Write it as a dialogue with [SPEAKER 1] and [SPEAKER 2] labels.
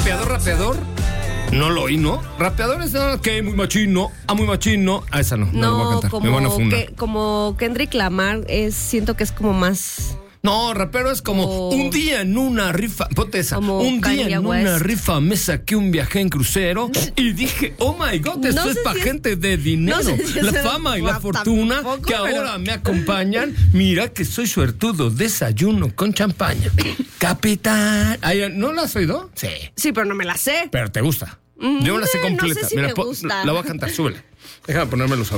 [SPEAKER 1] Rapeador. No lo oí, ¿no? Rapeador es que muy machino, muy machino. Ah, esa no la voy a cantar. Me van a fundar.
[SPEAKER 2] Como Kendrick Lamar siento que es como más...
[SPEAKER 1] No, rapero es como un día en una rifa, ponte esa, un día en una rifa me saqué un viaje en crucero y dije, oh my God, esto es para gente de dinero, la fama y la fortuna que ahora me acompañan, mira que soy suertudo, desayuno con champaña, capitán. ¿No la has oído? Sí.
[SPEAKER 2] Sí, pero no me la sé.
[SPEAKER 1] Pero te gusta. Yo la sé completa.
[SPEAKER 2] No sé si
[SPEAKER 1] mira,
[SPEAKER 2] me gusta.
[SPEAKER 1] la voy a cantar, súbele. Déjame ponerme los